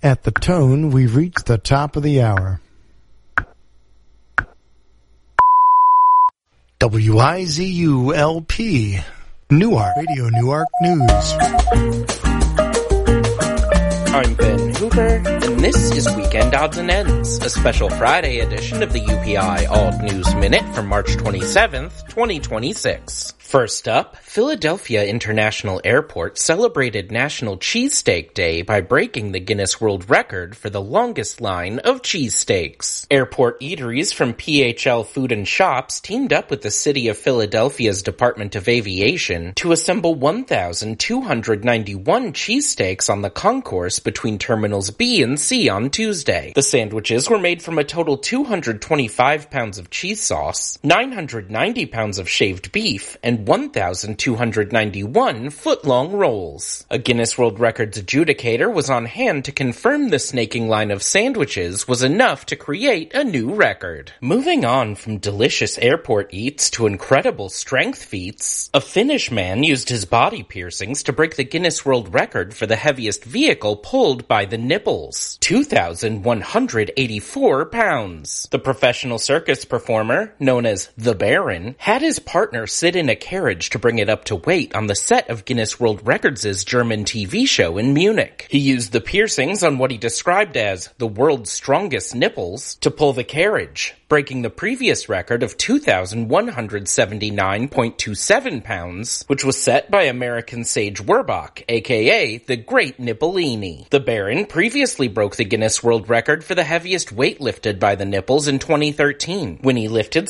At the tone, we've reached the top of the hour. WIZU-LP, Newark, Radio Newark News. I'm Ben Hoover, and this is Weekend Odds and Ends, a special Friday edition of the UPI Alt News Minute for March 27th, 2026. First up, Philadelphia International Airport celebrated National Cheesesteak Day by breaking the Guinness World Record for the longest line of cheesesteaks. Airport eateries from PHL Food and Shops teamed up with the City of Philadelphia's Department of Aviation to assemble 1,291 cheesesteaks on the concourse between Terminals B and C on Tuesday. The sandwiches were made from a total 225 pounds of cheese sauce, 990 pounds of shaved beef, and 1,291 foot-long rolls. A Guinness World Records adjudicator was on hand to confirm the snaking line of sandwiches was enough to create a new record. Moving on from delicious airport eats to incredible strength feats, a Finnish man used his body piercings to break the Guinness World Record for the heaviest vehicle pulled by the nipples, 2,184 pounds. The professional circus performer, known as the Baron, had his partner sit in a carriage to bring it up to weight on the set of Guinness World Records' German TV show in Munich. He used the piercings on what he described as the world's strongest nipples to pull the carriage, breaking the previous record of 2,179.27 pounds, which was set by American Sage Werbach, aka the Great Nippolini. The Baron previously broke the Guinness World Record for the heaviest weight lifted by the nipples in 2013, when he lifted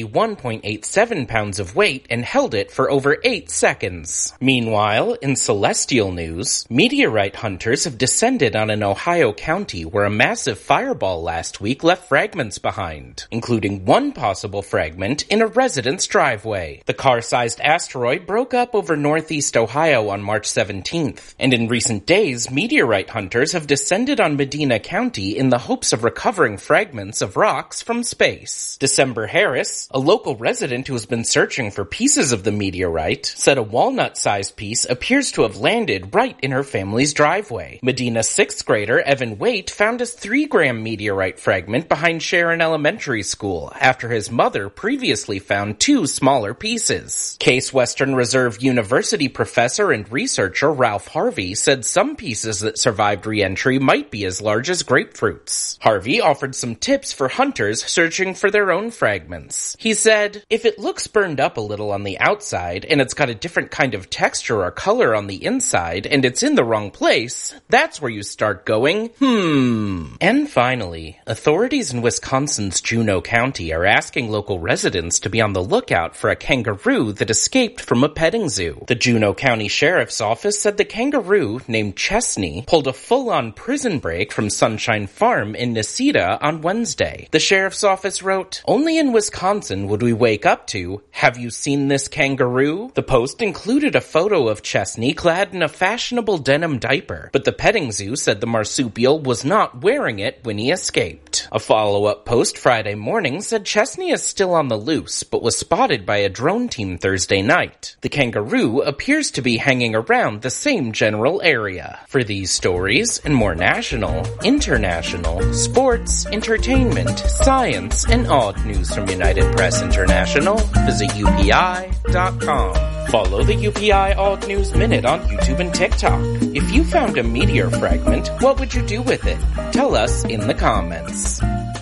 71.87 pounds of weight and held it for over 8 seconds. Meanwhile, in celestial news, meteorite hunters have descended on an Ohio county where a massive fireball last week left fragments behind, including one possible fragment in a resident's driveway. The car-sized asteroid broke up over northeast Ohio on March 17th, and in recent days, meteorite hunters have descended on Medina County in the hopes of recovering fragments of rocks from space. December Harris, a local resident who has been searching for pieces of the meteorite, said a walnut-sized piece appears to have landed right in her family's driveway. Medina's 6th grader Evan Waite found a 3-gram meteorite fragment behind Sharon Elementary School after his mother previously found 2 smaller pieces. Case Western Reserve University professor and researcher Ralph Harvey said some pieces that survived re-entry might be as large as grapefruits. Harvey offered some tips for hunters searching for their own fragments. He said, "If it looks burned up a little on the outside and it's got a different kind of texture or color on the inside and it's in the wrong place, that's where you start going, And finally, authorities in Wisconsin's Juneau County are asking local residents to be on the lookout for a kangaroo that escaped from a petting zoo. The Juneau County Sheriff's Office said the kangaroo, named Chesney, pulled a full-on prison break from Sunshine Farm in Necedah on Wednesday. The Sheriff's Office wrote, "Only in Wisconsin would we wake up to, 'Have you seen this kangaroo?' The post included a photo of Chesney clad in a fashionable denim diaper, but the petting zoo said the marsupial was not wearing it when he escaped. A follow-up post Friday morning said Chesney is still on the loose, but was spotted by a drone team Thursday night. The kangaroo appears to be hanging around the same general area." For these stories and more national, international, sports, entertainment, science, and odd news from United Press International, visit UPI.com. Follow the UPI Alt News Minute on YouTube and TikTok. If you found a meteor fragment, what would you do with it? Tell us in the comments.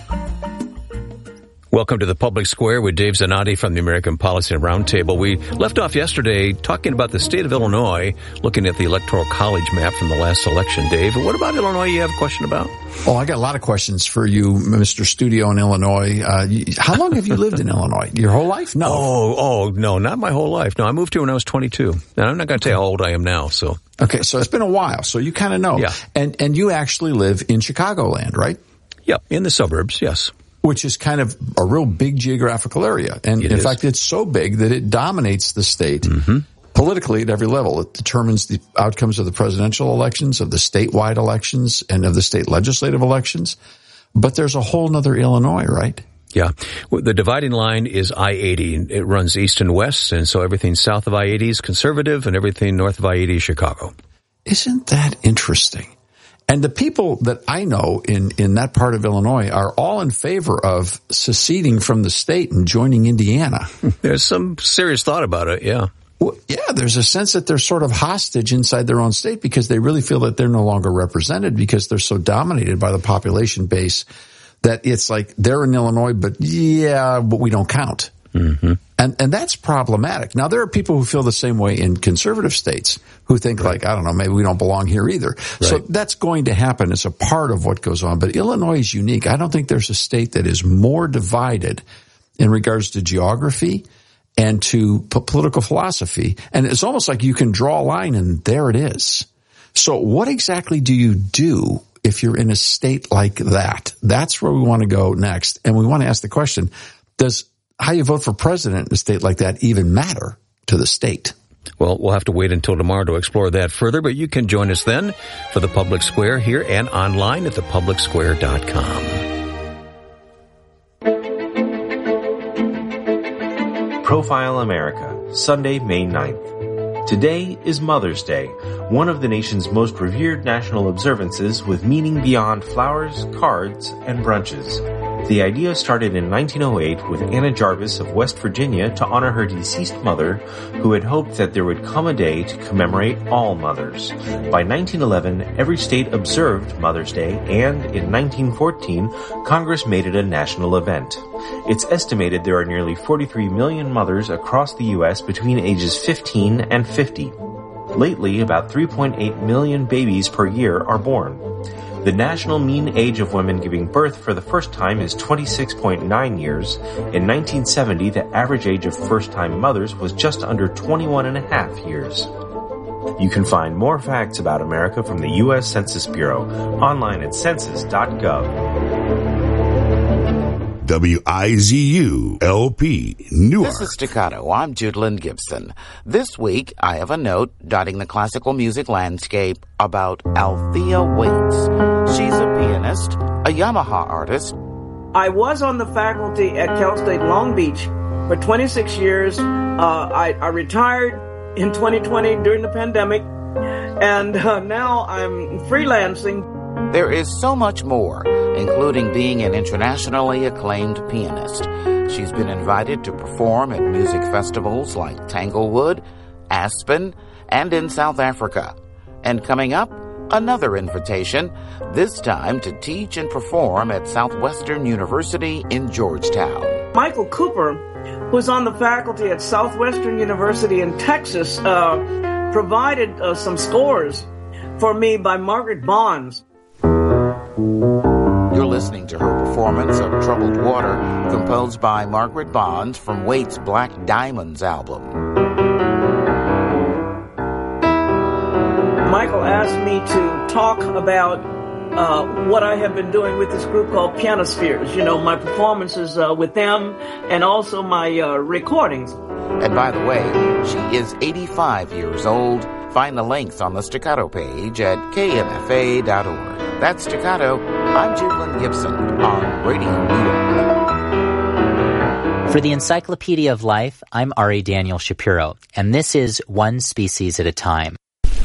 Welcome to the Public Square with Dave Zanotti from the American Policy Roundtable. We left off yesterday talking about the state of Illinois, looking at the Electoral College map from the last election. Dave, what about Illinois you have a question about? Oh, I got a lot of questions for you, Mr. Studio in Illinois. How long have you lived in Illinois? Your whole life? No. No, not my whole life. No, I moved here when I was 22. And I'm not going to tell you how old I am now, so. Okay, so it's been a while, so you kind of know. Yeah. And you actually live in Chicagoland, right? Yeah, in the suburbs, yes. Which is kind of a real big geographical area. And in fact, it's so big that it dominates the state politically at every level. It determines the outcomes of the presidential elections, of the statewide elections, and of the state legislative elections. But there's a whole nother Illinois, right? Yeah. The dividing line is I-80. It runs east and west, and so everything south of I-80 is conservative, and everything north of I-80 is Chicago. Isn't that interesting? And the people that I know in that part of Illinois are all in favor of seceding from the state and joining Indiana. There's some serious thought about it, yeah. Well, yeah, there's a sense that they're sort of hostage inside their own state because they really feel that they're no longer represented because they're so dominated by the population base that it's like they're in Illinois, but we don't count. Mm-hmm. And that's problematic. Now, there are people who feel the same way in conservative states who think like, I don't know, maybe we don't belong here either. Right. So that's going to happen as a part of what goes on. But Illinois is unique. I don't think there's a state that is more divided in regards to geography and to political philosophy. And it's almost like you can draw a line and there it is. So what exactly do you do if you're in a state like that? That's where we want to go next. And we want to ask the question, does how you vote for president in a state like that even matter to the state? Well, we'll have to wait until tomorrow to explore that further, but you can join us then for The Public Square here and online at thepublicsquare.com. Profile America, Sunday, May 9th. Today is Mother's Day, one of the nation's most revered national observances with meaning beyond flowers, cards, and brunches. The idea started in 1908 with Anna Jarvis of West Virginia to honor her deceased mother, who had hoped that there would come a day to commemorate all mothers. By 1911, every state observed Mother's Day, and in 1914, Congress made it a national event. It's estimated there are nearly 43 million mothers across the U.S. between ages 15 and 50. Lately, about 3.8 million babies per year are born. The national mean age of women giving birth for the first time is 26.9 years. In 1970, the average age of first-time mothers was just under 21.5 years. You can find more facts about America from the U.S. Census Bureau online at census.gov. WIZU-LP, Newark. This is Staccato. I'm Judelyn Gibson. This week, I have a note dotting the classical music landscape about Althea Waits. She's a pianist, a Yamaha artist. I was on the faculty at Cal State Long Beach for 26 years. I retired in 2020 during the pandemic, and now I'm freelancing. There is so much more, including being an internationally acclaimed pianist. She's been invited to perform at music festivals like Tanglewood, Aspen, and in South Africa. And coming up, another invitation, this time to teach and perform at Southwestern University in Georgetown. Michael Cooper, who's on the faculty at Southwestern University in Texas, provided some scores for me by Margaret Bonds. You're listening to her performance of Troubled Water, composed by Margaret Bonds from Waits' Black Diamonds album. Michael asked me to talk about what I have been doing with this group called Pianospheres. You know, my performances with them and also my recordings. And by the way, she is 85 years old. Find the links on the Staccato page at knfa.org. That's Staccato. I'm Judelyn Gibson on Radio New York. For the Encyclopedia of Life, I'm Ari Daniel Shapiro, and this is One Species at a Time.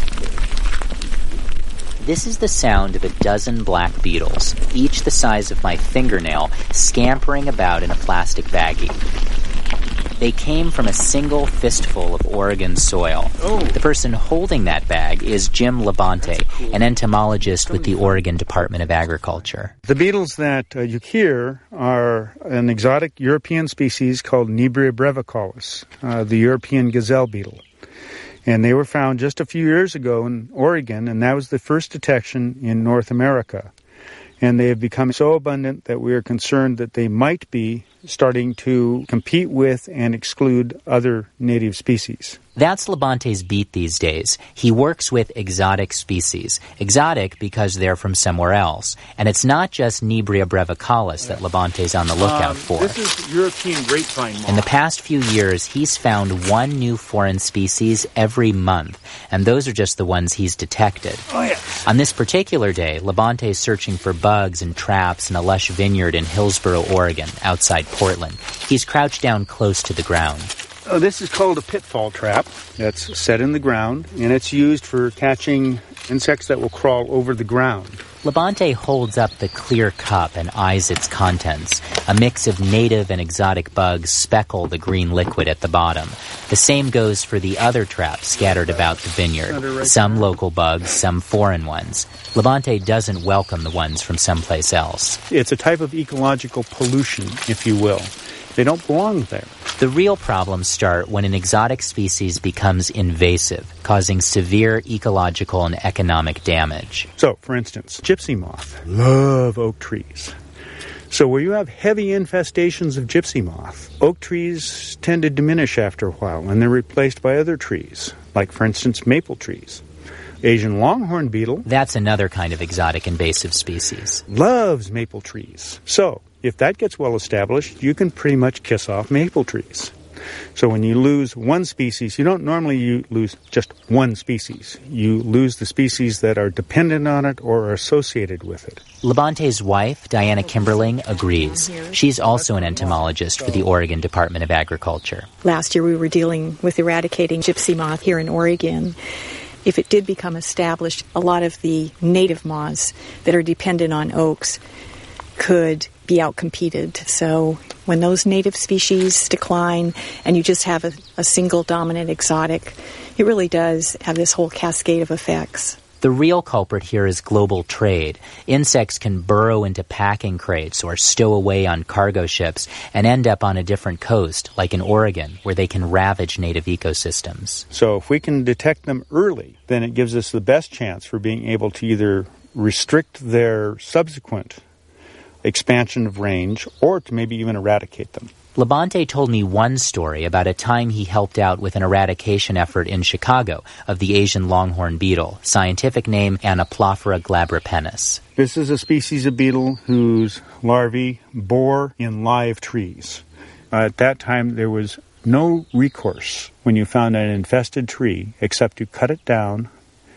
This is the sound of a dozen black beetles, each the size of my fingernail, scampering about in a plastic baggie. They came from a single fistful of Oregon soil. The person holding that bag is Jim Labonte, an entomologist with the Oregon Department of Agriculture. The beetles that you hear are an exotic European species called Nebria brevicollis, the European gazelle beetle. And they were found just a few years ago in Oregon, and that was the first detection in North America. And they have become so abundant that we are concerned that they might be starting to compete with and exclude other native species. That's Labonte's beat these days. He works with exotic species. Exotic because they're from somewhere else. And it's not just Nebria brevicollis that Labonte's on the lookout for. This is European grapevine moth. In the past few years, he's found one new foreign species every month. And those are just the ones he's detected. Oh, yes. On this particular day, Labonte's searching for bugs and traps in a lush vineyard in Hillsboro, Oregon, outside Portland. He's crouched down close to the ground. This is called a pitfall trap that's set in the ground, and it's used for catching insects that will crawl over the ground. Labonte holds up the clear cup and eyes its contents. A mix of native and exotic bugs speckle the green liquid at the bottom. The same goes for the other traps scattered about the vineyard. Some local bugs, some foreign ones. Labonte doesn't welcome the ones from someplace else. It's a type of ecological pollution, if you will. They don't belong there. The real problems start when an exotic species becomes invasive, causing severe ecological and economic damage. So, for instance, gypsy moth love oak trees. So where you have heavy infestations of gypsy moth, oak trees tend to diminish after a while, and they're replaced by other trees, like, for instance, maple trees. Asian longhorn beetle, that's another kind of exotic invasive species, loves maple trees. So, if that gets well established, you can pretty much kiss off maple trees. So when you lose one species, you don't normally lose just one species. You lose the species that are dependent on it or are associated with it. Labonte's wife, Diana Kimberling, agrees. She's also an entomologist for the Oregon Department of Agriculture. Last year we were dealing with eradicating gypsy moth here in Oregon. If it did become established, a lot of the native moths that are dependent on oaks could be outcompeted. So when those native species decline and you just have a single dominant exotic, it really does have this whole cascade of effects. The real culprit here is global trade. Insects can burrow into packing crates or stow away on cargo ships and end up on a different coast, like in Oregon, where they can ravage native ecosystems. So if we can detect them early, then it gives us the best chance for being able to either restrict their subsequent expansion of range or to maybe even eradicate them. Labonte told me one story about a time he helped out with an eradication effort in Chicago of the Asian longhorn beetle, scientific name Anoplophora glabripennis. This is a species of beetle whose larvae bore in live trees. At that time, there was no recourse when you found an infested tree except to cut it down,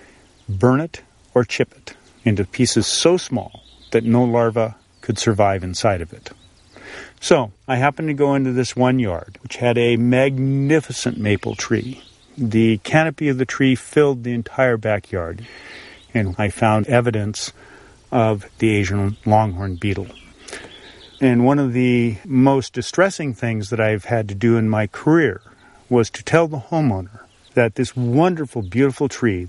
burn it, or chip it into pieces so small that no larva could survive inside of it. So, I happened to go into this one yard, which had a magnificent maple tree. The canopy of the tree filled the entire backyard, and I found evidence of the Asian longhorn beetle. And one of the most distressing things that I've had to do in my career was to tell the homeowner that this wonderful, beautiful tree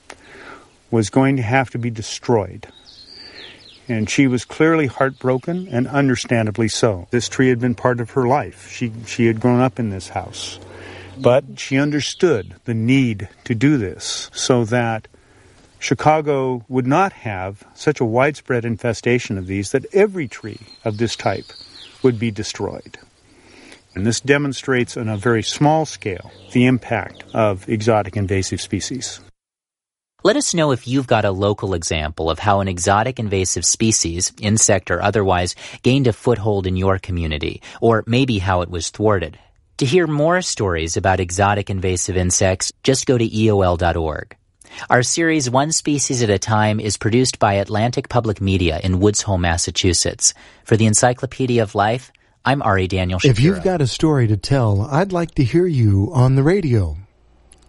was going to have to be destroyed. And she was clearly heartbroken, and understandably so. This tree had been part of her life. She had grown up in this house. But she understood the need to do this so that Chicago would not have such a widespread infestation of these, that every tree of this type would be destroyed. And this demonstrates on a very small scale the impact of exotic invasive species. Let us know if you've got a local example of how an exotic invasive species, insect or otherwise, gained a foothold in your community, or maybe how it was thwarted. To hear more stories about exotic invasive insects, just go to EOL.org. Our series One Species at a Time is produced by Atlantic Public Media in Woods Hole, Massachusetts. For the Encyclopedia of Life, I'm Ari Daniel Shapiro. If you've got a story to tell, I'd like to hear you on the radio.